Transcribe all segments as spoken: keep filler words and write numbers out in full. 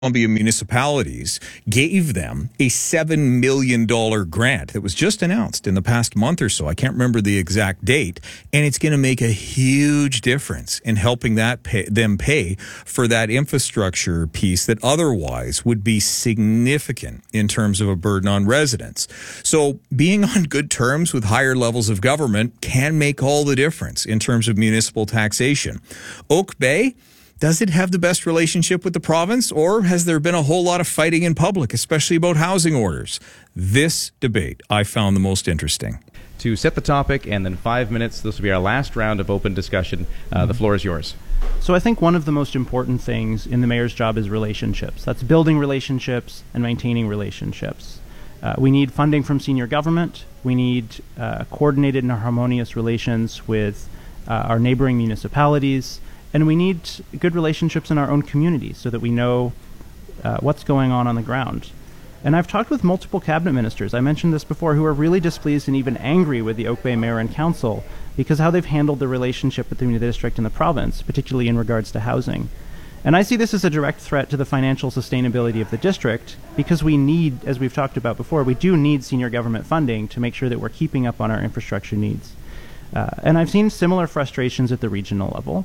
Columbia municipalities gave them a seven million dollars grant that was just announced in the past month or so. I can't remember the exact date, and it's going to make a huge difference in helping that pay, them pay for that infrastructure piece that otherwise would be significant in terms of a burden on residents. So being on good terms with higher levels of government can make all the difference in terms of municipal taxation. Oak Bay, does it have the best relationship with the province, or has there been a whole lot of fighting in public, especially about housing orders? This debate I found the most interesting. To set the topic, and then five minutes, this will be our last round of open discussion. Uh, mm-hmm. The floor is yours. So I think one of the most important things in the mayor's job is relationships. That's building relationships and maintaining relationships. Uh, we need funding from senior government. We need uh, coordinated and harmonious relations with uh, our neighboring municipalities. And we need good relationships in our own communities so that we know uh, what's going on on the ground. And I've talked with multiple cabinet ministers, I mentioned this before, who are really displeased and even angry with the Oak Bay Mayor and Council because how they've handled the relationship between the district and the province, particularly in regards to housing. And I see this as a direct threat to the financial sustainability of the district because we need, as we've talked about before, we do need senior government funding to make sure that we're keeping up on our infrastructure needs. Uh, and I've seen similar frustrations at the regional level.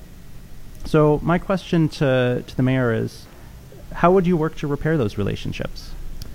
So my question to, to the mayor is, how would you work to repair those relationships?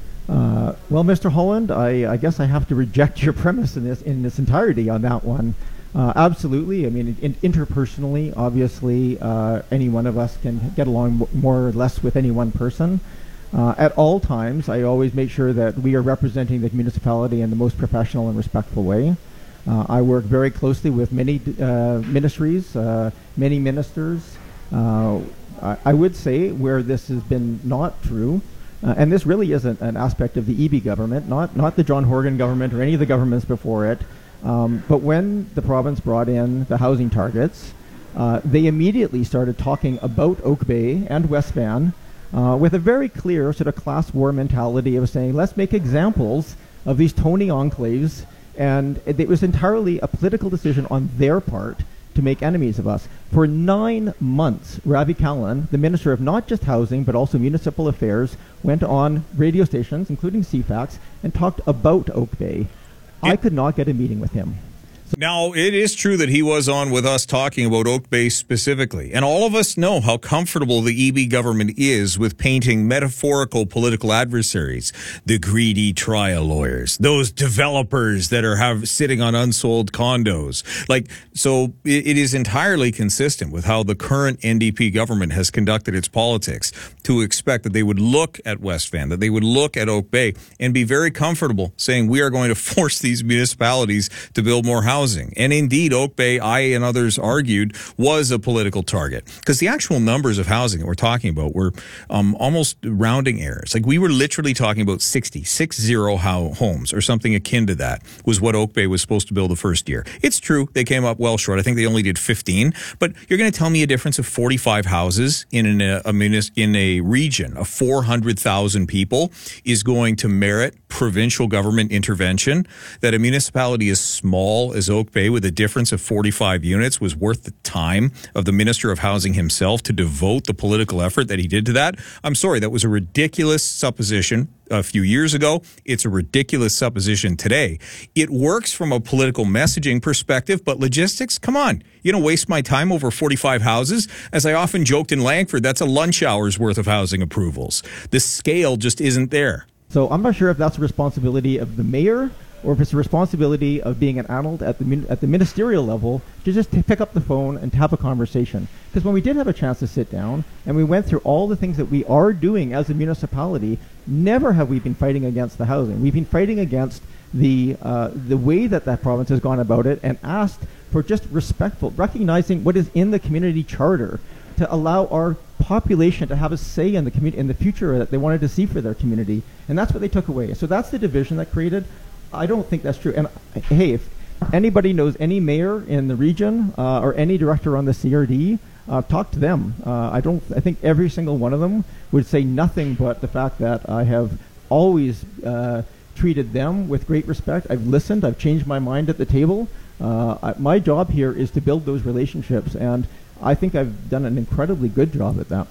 Uh, well, Mister Holland, I, I guess I have to reject your premise in this in its entirety on that one. Uh, absolutely. I mean, in, interpersonally, obviously, uh, any one of us can get along more or less with any one person. Uh, at all times, I always make sure that we are representing the municipality in the most professional and respectful way. Uh, I work very closely with many uh, ministries, uh, many ministers. Uh, I, I would say where this has been not true, uh, and this really is an, an aspect of the E B government, not not the John Horgan government or any of the governments before it, um, but when the province brought in the housing targets, uh, they immediately started talking about Oak Bay and West Van uh, with a very clear sort of class war mentality of saying, let's make examples of these Tony enclaves, and it, it was entirely a political decision on their part to make enemies of us. For nine months, Ravi Kahlon, the Minister of not just Housing, but also Municipal Affairs, went on radio stations, including C FAX, and talked about Oak Bay. It, I could not get a meeting with him. Now, it is true that he was on with us talking about Oak Bay specifically, and all of us know how comfortable the E B government is with painting metaphorical political adversaries, the greedy trial lawyers, those developers that are have sitting on unsold condos. Like, so it, it is entirely consistent with how the current N D P government has conducted its politics to expect that they would look at West Van, that they would look at Oak Bay and be very comfortable saying we are going to force these municipalities to build more housing. And indeed, Oak Bay, I and others argued, was a political target because the actual numbers of housing that we're talking about were um, almost rounding errors. Like we were literally talking about sixty, six zero ho- homes or something akin to that was what Oak Bay was supposed to build the first year. It's true, they came up well short. I think they only did fifteen, but you're going to tell me a difference of forty-five houses in an, a, a munis- in a region of four hundred thousand people is going to merit provincial government intervention, that a municipality as small as Oak Bay with a difference of forty-five units was worth the time of the Minister of Housing himself to devote the political effort that he did to that? I'm sorry, that was a ridiculous supposition a few years ago. It's a ridiculous supposition today. It works from a political messaging perspective, but logistics, come on. You don't waste my time over forty-five houses. As I often joked in Langford, that's a lunch hour's worth of housing approvals. The scale just isn't there. So I'm not sure if that's a responsibility of the mayor or if it's the responsibility of being an adult at the at the ministerial level to just to pick up the phone and to have a conversation. Because when we did have a chance to sit down and we went through all the things that we are doing as a municipality, never have we been fighting against the housing. We've been fighting against the uh, the way that that province has gone about it and asked for just respectful, recognizing what is in the community charter to allow our population to have a say in the community in the future that they wanted to see for their community. And that's what they took away. So that's the division that created. I don't think that's true. And hey, if anybody knows any mayor in the region uh, or any director on the C R D, uh, talk to them. Uh, I don't. I think every single one of them would say nothing but the fact that I have always uh, treated them with great respect. I've listened. I've changed my mind at the table. Uh, I, my job here is to build those relationships, and I think I've done an incredibly good job at that.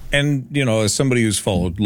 And, you know, as somebody who's followed